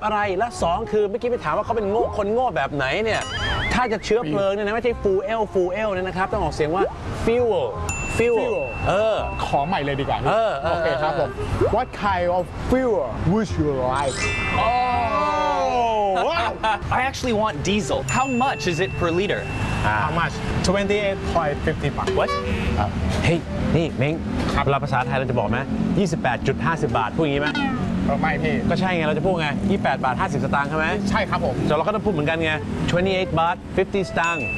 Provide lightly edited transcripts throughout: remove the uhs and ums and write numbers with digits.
อะไรและ2คือเมื่อกี้ไปถามว่าเขาเป็นคนโง่แบบไหนเนี่ยถ้าจะเชื้อเพลิงเนี่ยนะไม่ใช่ fuel เนี่ยนะครับต้องออกเสียงว่า fuel ขอใหม่เลยดีกว่าโอเคครับผม What kind of fuel would you like I actually want diesel. How much is it per liter? How much 28.50 บาท What? เฮ้ยนี่เม้งเวลาภาษาไทยเราจะบอกไหม28.50 บาทพูดอย่างนี้ไหมไม่พี่ก็ใช่ไงเราจะพูดไง28 บาท 50 สตางค์ใช่ไหมใช่ครับผมแต่เราก็ต้องพูดเหมือนกันไง28 บาท 50 สตางค์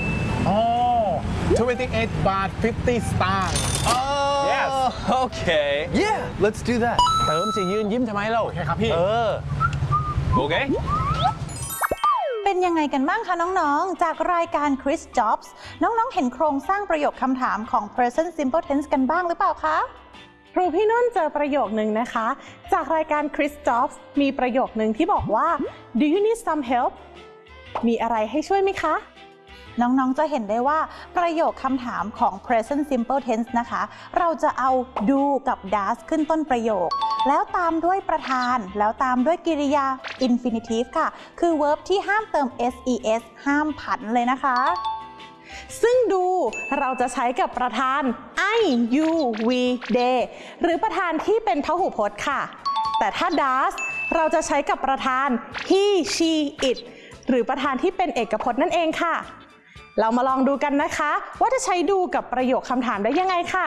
28 บาท 50 สตางค์ Oh, yes. Okay. Yeah, let's do that. เติมสิยืนยิ้มทำไมเราโอเคครับพี่ Okay. เป็นยังไงกันบ้างคะน้องๆจากรายการ Chris Jobs น้องๆเห็นโครงสร้างประโยคคำถามของ Present Simple Tense กันบ้างหรือเปล่าคะครูพี่นุ่นเจอประโยคนึงนะคะจากรายการ Chris Jobs มีประโยคนึงที่บอกว่า Do you need some help มีอะไรให้ช่วยไหมคะน้องๆจะเห็นได้ว่าประโยคคำถามของ present simple tense นะคะเราจะเอา do กับ does ขึ้นต้นประโยคแล้วตามด้วยประธานแล้วตามด้วยกริยา infinitive ค่ะคือ verb ที่ห้ามเติม ses ห้ามผันเลยนะคะซึ่ง do เราจะใช้กับประธาน I you we they หรือประธานที่เป็นพหูพจน์ค่ะแต่ถ้า does เราจะใช้กับประธาน he she it หรือประธานที่เป็นเอกพจน์นั่นเองค่ะเรามาลองดูกันนะคะว่าจะใช้ดูกับประโยคคำถามได้ยังไงค่ะ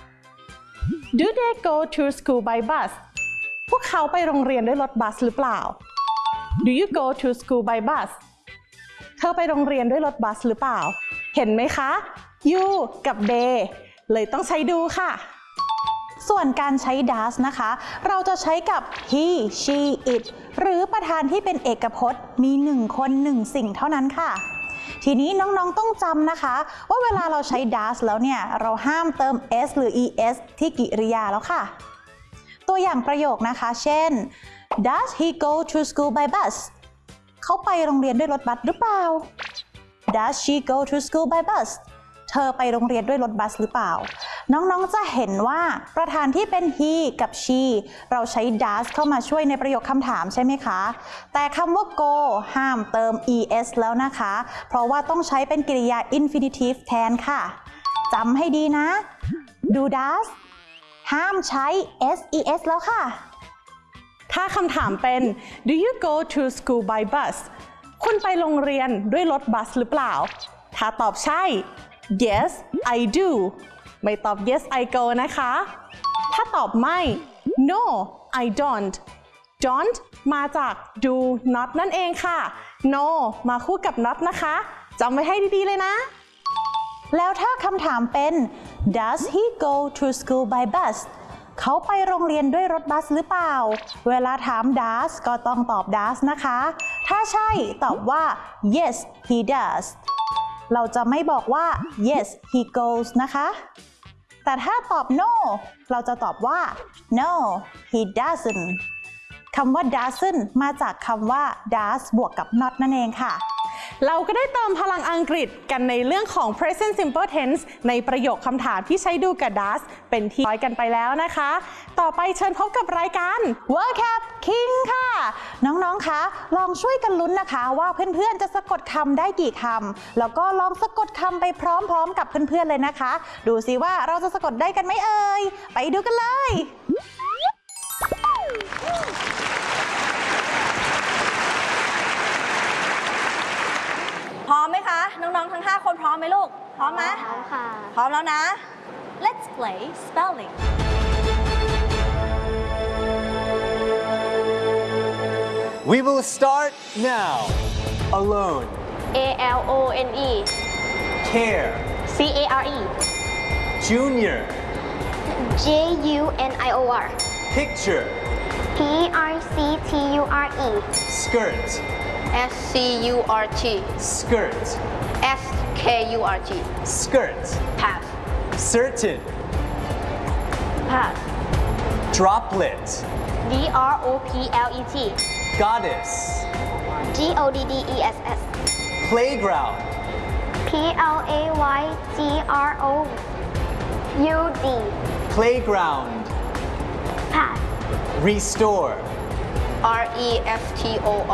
Do they go to school by bus พวกเขาไปโรงเรียนด้วยรถบัสหรือเปล่า Do you go to school by bus เธอไปโรงเรียนด้วยรถบัสหรือเปล่าเห็นไหมคะ you กับ they เลยต้องใช้ดูค่ะส่วนการใช้ does นะคะเราจะใช้กับ he she it หรือประธานที่เป็นเอกพจน์มี1คน1สิ่งเท่านั้นค่ะทีนี้น้องๆต้องจำนะคะว่าเวลาเราใช้ does แล้วเนี่ยเราห้ามเติม s หรือ es ที่กริยาแล้วค่ะตัวอย่างประโยคนะคะเช่น Does he go to school by bus เขาไปโรงเรียนด้วยรถบัสหรือเปล่า Does she go to school by bus เธอไปโรงเรียนด้วยรถบัสหรือเปล่าน้องๆจะเห็นว่าประธานที่เป็น he กับ she เราใช้ does เข้ามาช่วยในประโยคคำถามใช่ไหมคะแต่คำว่า go ห้ามเติม es แล้วนะคะเพราะว่าต้องใช้เป็นกริยา infinitive แทนค่ะจำให้ดีนะ do does ห้ามใช้ ses แล้วค่ะถ้าคำถามเป็น do you go to school by bus คุณไปโรงเรียนด้วยรถบัสหรือเปล่าถ้าตอบใช่ yes I do ไม่ตอบ yes I go นะคะถ้าตอบไม่ no I don't มาจาก do not นั่นเองค่ะ no มาคู่กับ not นะคะจำไว้ให้ดีๆเลยนะแล้วถ้าคำถามเป็น does he go to school by bus เขาไปโรงเรียนด้วยรถบัสหรือเปล่าเวลาถาม does ก็ต้องตอบ does นะคะถ้าใช่ตอบว่า yes he does เราจะไม่บอกว่า yes he goes นะคะแต่ถ้าตอบ no เราจะตอบว่า no he doesn't คำว่า doesn't มาจากคำว่า does บวกกับ not นั่นเองค่ะเราก็ได้เติมพลังอังกฤษกันในเรื่องของ present simple tense ในประโยคคำถามที่ใช้ดูกับ does เป็นที่ร้อยกันไปแล้วนะคะต่อไปเชิญพบกับรายการ Vocab King ค่ะน้องๆคะลองช่วยกันลุ้นนะคะว่าเพื่อนๆจะสะกดคำได้กี่คำแล้วก็ลองสะกดคำไปพร้อมๆกับเพื่อนๆเลยนะคะดูสิว่าเราจะสะกดได้กันไหมเอ่ยไปดูกันเลยพร้อมไหมคะน้องๆทั้ง5คนพร้อมไหมลูกพร้อมไหมพร้อมค่ะพร้อมแล้วนะ Let's play spelling We will start now. Alone. ALONE Care. CARE Junior. JUNIOR Picture. PRCTURE Skirt. SCURT Skirt. SKURT Skirt. Path Certain. Path Droplet. DROPLET Goddess. GODDESS Playground. PLAYGROUND Playground. Path Restore. RESTORE